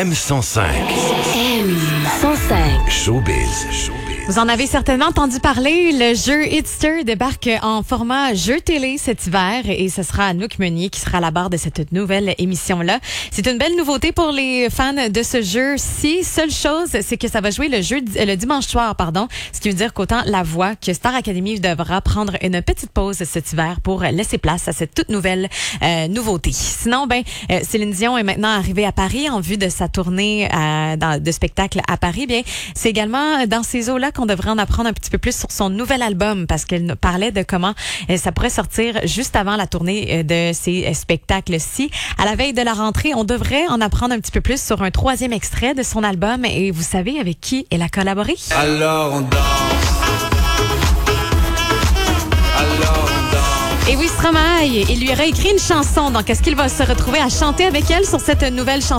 M105. M105. Showbiz. Vous en avez certainement entendu parler. Le jeu Hitster débarque en format jeu télé cet hiver et ce sera Anouk Meunier qui sera à la barre de cette nouvelle émission-là. C'est une belle nouveauté pour les fans de ce jeu-ci. Seule chose, c'est que ça va jouer le dimanche soir, ce qui veut dire qu'autant La Voix que Star Academy devra prendre une petite pause cet hiver pour laisser place à cette toute nouvelle nouveauté. Sinon, Céline Dion est maintenant arrivée à Paris en vue de sa tournée de spectacle à Paris. Bien, c'est également dans ces eaux-là qu'on devrait en apprendre un petit peu plus sur son nouvel album parce qu'elle parlait de comment ça pourrait sortir juste avant la tournée de ces spectacles-ci. À la veille de la rentrée, on devrait en apprendre un petit peu plus sur un 3e extrait de son album et vous savez avec qui elle a collaboré? Alors on danse. Et oui, Stromae, il lui aurait écrit une chanson. Donc, est-ce qu'il va se retrouver à chanter avec elle sur cette nouvelle chanson?